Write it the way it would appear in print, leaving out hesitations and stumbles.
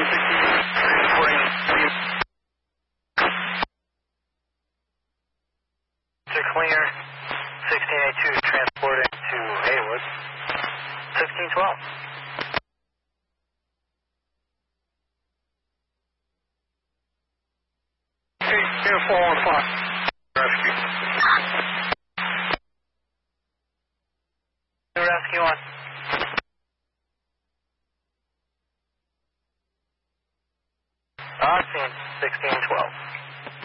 Clear. 1682 transporting to Haywood. 1612. Air 415. Rescue. Rescue on. I've seen 1612.